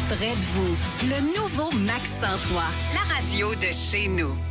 près de vous. Le nouveau Max 103, la radio de chez nous.